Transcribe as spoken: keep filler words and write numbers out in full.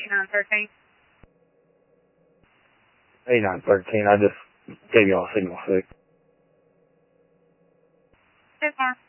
nine thirteen. eighty-nine thirteen, I just gave y'all a signal six. Yes, sir.